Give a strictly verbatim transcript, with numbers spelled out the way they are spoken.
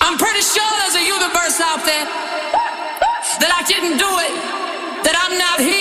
I'm pretty sure there's a universe out there that I didn't do it, that I'm not here.